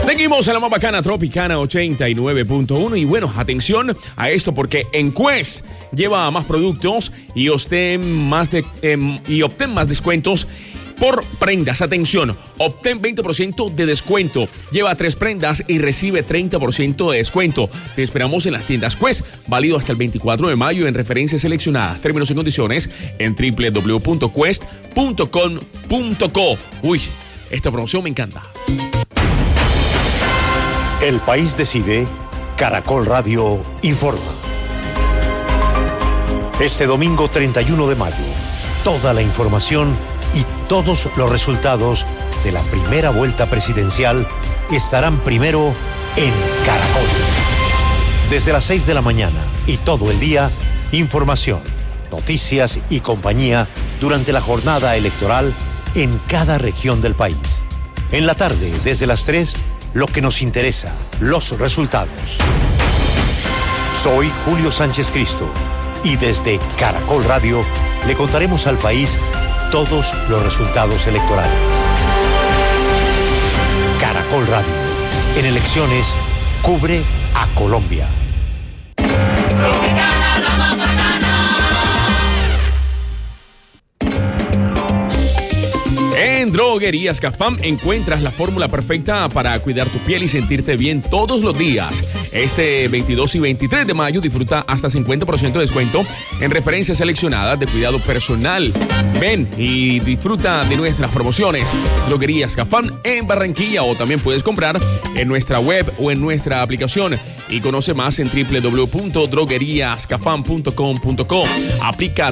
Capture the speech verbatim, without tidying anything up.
Seguimos en la más bacana Tropicana ochenta y nueve punto uno y bueno, atención a esto porque Encuest lleva más productos y obtén más, de, eh, y obtén más descuentos por prendas. Atención, obtén veinte por ciento de descuento. Lleva tres prendas y recibe treinta por ciento de descuento. Te esperamos en las tiendas Quest, válido hasta el veinticuatro de mayo en referencias seleccionadas. Términos y condiciones en doble u doble u doble u punto quest punto com punto co. Uy, esta promoción me encanta. El país decide, Caracol Radio informa. Este domingo treinta y uno de mayo, toda la información y todos los resultados de la primera vuelta presidencial estarán primero en Caracol. Desde las seis de la mañana y todo el día, información, noticias y compañía durante la jornada electoral en cada región del país. En la tarde, desde las tres, lo que nos interesa, los resultados. Soy Julio Sánchez Cristo y desde Caracol Radio le contaremos al país todos los resultados electorales. Caracol Radio, en elecciones, cubre a Colombia. En Droguerías Cafam encuentras la fórmula perfecta para cuidar tu piel y sentirte bien todos los días. Este veintidós y veintitrés de mayo disfruta hasta cincuenta por ciento de descuento en referencias seleccionadas de cuidado personal. Ven y disfruta de nuestras promociones. Droguerías Cafam en Barranquilla, o también puedes comprar en nuestra web o en nuestra aplicación. Y conoce más en doble u doble u doble u punto droguerías cafam punto com punto co. Aplica